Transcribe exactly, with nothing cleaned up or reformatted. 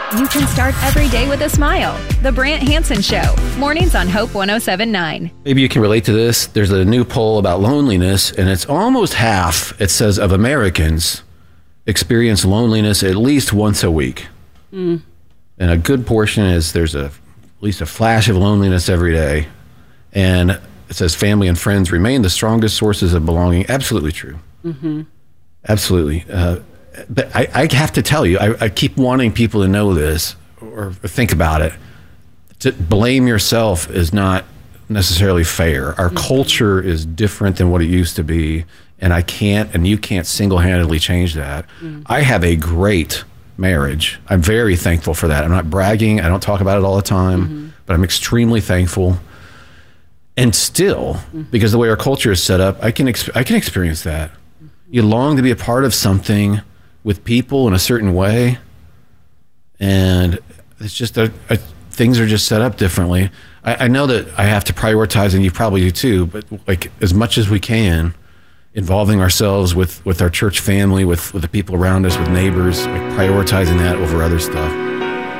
You can start every day with a smile. The Brant Hansen Show, mornings on Hope one oh seven point nine. Maybe you can relate to this. There's a new poll about loneliness, and it's almost half, it says, of Americans experience loneliness at least once a week. Mm. And a good portion is there's a, at least a flash of loneliness every day. And it says family and friends remain the strongest sources of belonging. Absolutely true. Mm-hmm. Absolutely. Uh, but I, I have to tell you, I, I keep wanting people to know this or think about it. To blame yourself is not necessarily fair. Our mm-hmm. culture is different than what it used to be, and I can't, and you can't single-handedly change that. Mm-hmm. I have a great marriage. I'm very thankful for that. I'm not bragging. I don't talk about it all the time, mm-hmm. but I'm extremely thankful. And still, mm-hmm. because the way our culture is set up, I can exp- I can experience that. Mm-hmm. You long to be a part of something with people in a certain way, and it's just a, a, things are just set up differently. I, I know that I have to prioritize, and you probably do too, but like as much as we can, involving ourselves with, with our church family, with, with the people around us, with neighbors, like prioritizing that over other stuff.